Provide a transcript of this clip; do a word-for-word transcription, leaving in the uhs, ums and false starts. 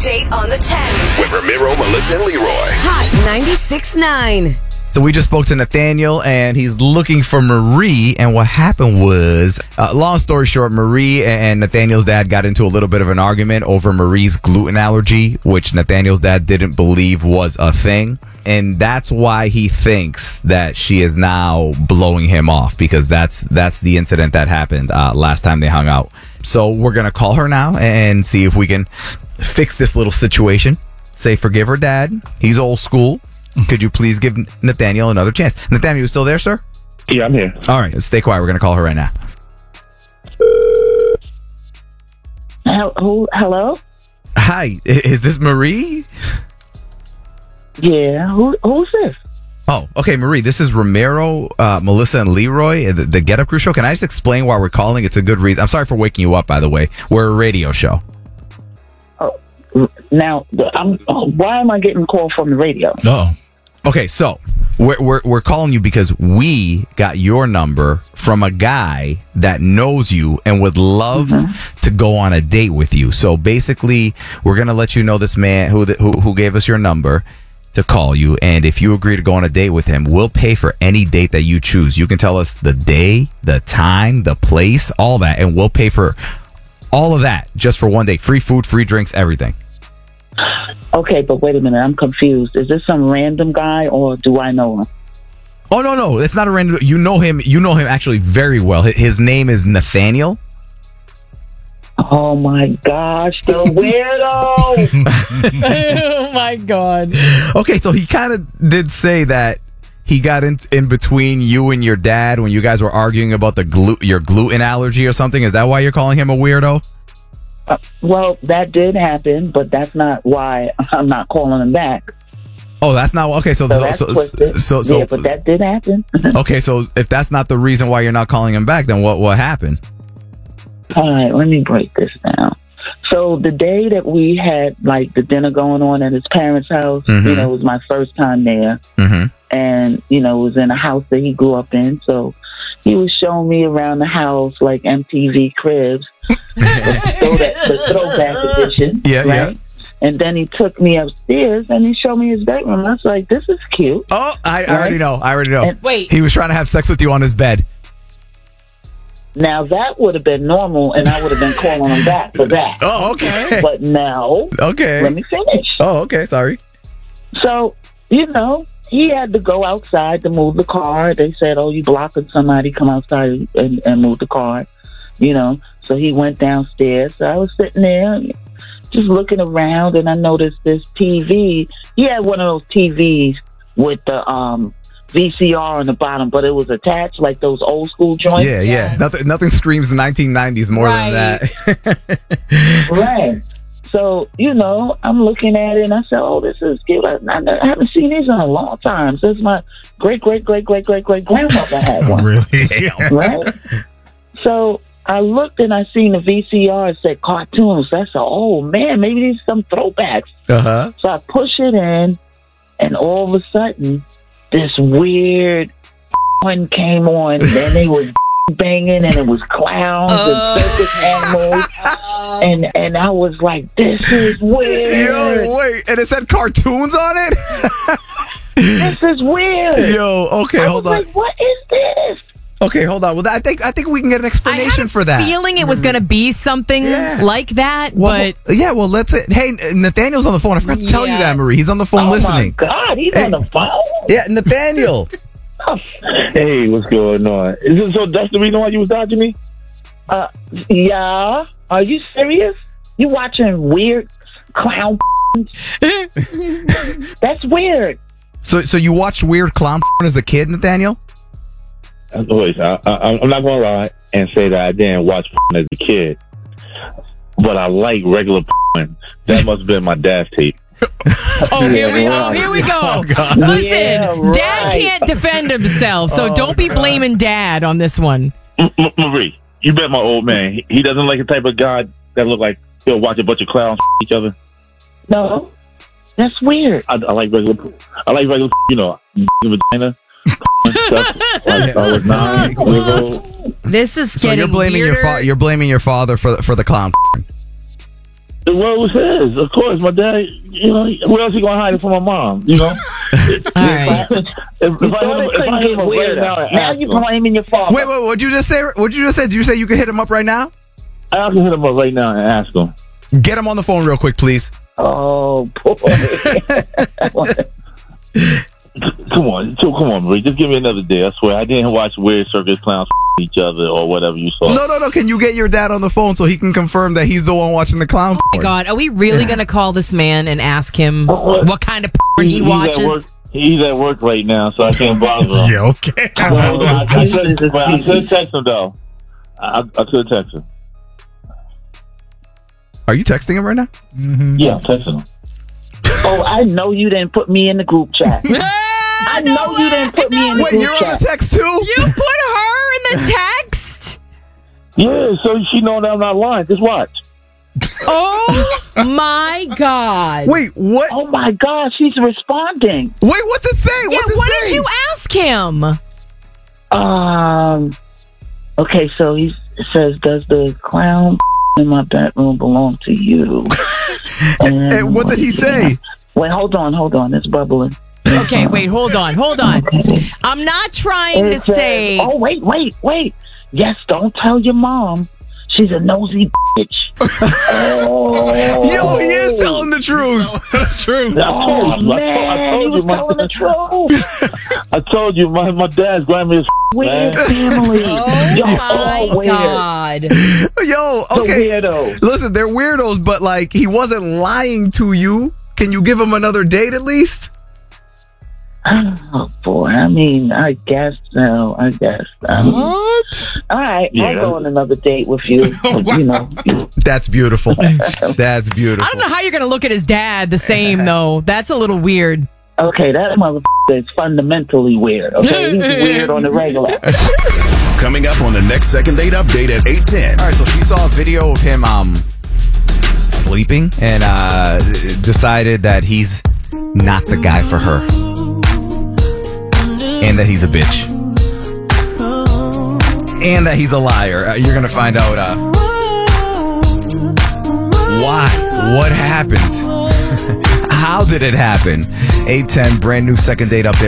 date on the tens. With Ramiro, Melissa, and Leroy. Hot ninety-six point nine. So we just spoke to Nathaniel, and he's looking for Marie. And what happened was, uh, long story short, Marie and Nathaniel's dad got into a little bit of an argument over Marie's gluten allergy, which Nathaniel's dad didn't believe was a thing. And that's why he thinks that she is now blowing him off, because that's that's the incident that happened uh, last time they hung out. So we're going to call her now and see if we can fix this little situation. Say, forgive her dad. He's old school. Could you please give Nathaniel another chance? Nathaniel, you still there, sir? Yeah, I'm here. All right, stay quiet. We're going to call her right now. Hello? Hi, is this Marie? Yeah, who who's this? Oh, okay, Marie, this is Ramiro, uh, Melissa, and Leroy, the, the Get Up Crew show. Can I just explain why we're calling? It's a good reason. I'm sorry for waking you up, by the way. We're a radio show. Oh, now, I'm, oh, why am I getting a call from the radio? Oh. Okay, so we're, we're we're calling you because we got your number from a guy that knows you and would love mm-hmm. to go on a date with you. So basically, we're gonna let you know this man who who who gave us your number to call you, and if you agree to go on a date with him, we'll pay for any date that you choose. You can tell us the day, the time, the place, all that, and we'll pay for all of that just for one day. Free food, free drinks, everything. Okay, but wait a minute. I'm confused. Is this some random guy, or do I know him? Oh, no, no. It's not a random. You know him. You know him actually very well. His name is Nathaniel. Oh, my gosh. The weirdo. Oh, my God. Okay, so he kind of did say that he got in, in between you and your dad when you guys were arguing about the glu- your gluten allergy or something. Is that why you're calling him a weirdo? Uh, well, that did happen, but that's not why I'm not calling him back. Oh, that's not okay. So, so, so, so, so, so, yeah, but that did happen. Okay, so if that's not the reason why you're not calling him back, then what what happened? All right, let me break this down. So the day that we had like the dinner going on at his parents' house, mm-hmm. you know, it was my first time there, mm-hmm. and you know, it was in a house that he grew up in. So he was showing me around the house like M T V Cribs. the, throwback, the throwback edition, yeah, right? Yeah. And then he took me upstairs and he showed me his bedroom. I was like, "This is cute." Oh, I, right? I already know. I already know. And, wait, he was trying to have sex with you on his bed. Now that would have been normal, and I would have been calling him back for that. Oh, okay. But no. Okay. Let me finish. Oh, okay. Sorry. So you know, he had to go outside to move the car. They said, "Oh, you blocking somebody? Come outside and, and move the car." You know, so he went downstairs. So I was sitting there just looking around, and I noticed this T V. He had one of those T Vs with the um, V C R on the bottom, but it was attached like those old school joints. Yeah, yeah. yeah. Nothing, nothing screams the nineteen nineties more right. than that. Right. So, you know, I'm looking at it, and I said, "Oh, this is cute. I, I haven't seen these in a long time. Since my great, great, great, great, great, great grandmother had one." Really? Right? So I looked and I seen the V C R. It said cartoons. I said, "Oh man, maybe these are some throwbacks." Uh huh. So I push it in, and all of a sudden, this weird one came on, and they was banging, and it was clowns uh, and circus animals, uh, and and I was like, "This is weird." Yo, wait, and it said cartoons on it. This is weird. Yo, okay, I hold was on. Like, what is this? Okay, hold on. Well, I think I think we can get an explanation I had a for that. Feeling it was going to be something yeah. like that, well, but yeah. Well, let's. Hey, Nathaniel's on the phone. I forgot to tell yeah. you that, Marie. He's on the phone oh listening. Oh my God, he's hey. on the phone. Yeah, Nathaniel. Hey, what's going on? Is this, so that's the reason why you was dodging me? Uh, yeah. Are you serious? You watching weird clown? That's weird. So, so you watched weird clown as a kid, Nathaniel? Wait, I, I, I'm not going to lie and say that I didn't watch as a kid, but I like regular. That must have been my dad's tape. Oh, here we go. Here we go. Oh, God. Listen, Yeah, right. Dad can't defend himself, so Oh, don't be God. blaming Dad on this one. M- M- Marie, you bet my old man. He, he doesn't like the type of guy that look like he'll watch a bunch of clowns each other. No, that's weird. I, I like regular. I like regular. You know, vagina. Stuff. Like I was nine years old. This is So getting you're blaming weirder. your fa- you're blaming your father for the, for the clown. Well, it was his. Of course, my dad. You know, where else he gonna hide it from my mom? You know. All right. If, if You I thought hit it him, if I couldn't hit get him right weirder. now, and Now ask you're him, blaming your father. Wait, wait, what'd you just say? What'd you just say? Did you say you could hit him up right now? I can hit him up right now and ask him. Get him on the phone real quick, please. Oh, boy. Come on, so come on, Marie. Just give me another day. I swear, I didn't watch Weird Circus Clowns each other or whatever you saw. No, no, no. Can you get your dad on the phone so he can confirm that he's the one watching the clown Oh my porn? God, are we really going to call this man and ask him what kind of porn he He's watches? At work, he's at work right now, so I can't bother him. Yeah, okay. Well, I, I, should, well, I could text him though. I, I could text him. Are you texting him right now? Yeah, I'm texting him. Oh, I know you didn't put me in the group chat. I know you didn't put me in the Wait, group you're on chat. the text too? You put her in the text? Yeah, so she know that I'm not lying. Just watch. Oh my God. Wait, what? Oh my gosh, he's responding. Wait, what's it say? Yeah, What's it what say? did you ask him? Um. Okay, so he says, "Does the clown in my bedroom belong to you?" And, and what did he say? Wait, hold on, hold on. It's bubbling. Okay, wait, hold on, hold on. I'm not trying It to says- say. Oh, wait, wait, wait. Yes, don't tell your mom. She's a nosy bitch. Oh. Yo, he is telling the truth. That's true. I told Oh, you. I man, told, I told he you. was My, telling the truth. I told you. My my dad's grandma is Weird man. family. Oh Y'all my all weird. God. Yo, The okay. weirdo. Listen, they're weirdos, but like he wasn't lying to you. Can you give him another date at least? Oh boy, I mean, I guess so. I guess. Um, What? all right, Yeah. I'll go on another date with you. You know, That's beautiful. That's beautiful. I don't know how you're going to look at his dad the same, though. That's a little weird. okay, that motherfucker is fundamentally weird. Okay, he's weird on the regular. Coming up on the next Second Date Update at eight ten. All right, so she saw a video of him um sleeping and uh decided that he's not the guy for her. And that he's a bitch. And that he's a liar. Uh, you're going to find out uh why. What happened? How did it happen? eight ten, brand new Second Date Update.